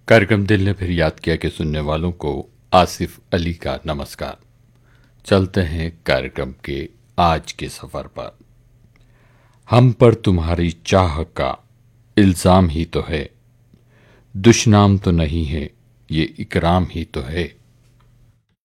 कार्यक्रम दिल ने फिर याद किया कि सुनने वालों को आसिफ अली का नमस्कार। चलते हैं कार्यक्रम के आज के सफर पर। हम पर तुम्हारी चाह का इल्जाम ही तो है, दुश्नाम तो नहीं है, ये इकराम ही तो है।